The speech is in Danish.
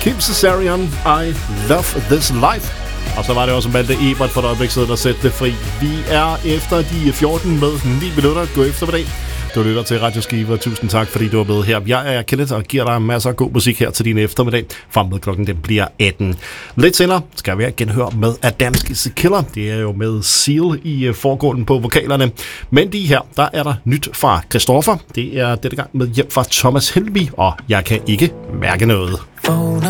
Kim Cesarion, I Love This Life. Og så var det også Malte Ebert for et øjeblik siden, der sætte det fri. Vi er efter de 14 med 9 minutter. God eftermiddag. Du lytter til Radio Skive, og tusind tak, fordi du er med her. Jeg er Kenneth og giver dig masser af god musik her til din eftermiddag. Frem med klokken, den bliver 18. Lidt senere skal vi genhøre med Adamski's Killer. Det er jo med Seal i forgrunden på vokalerne. Men lige her, der er der nyt fra Christoffer. Det er dette gang med hjælp fra Thomas Helmi, og Jeg kan ikke mærke noget.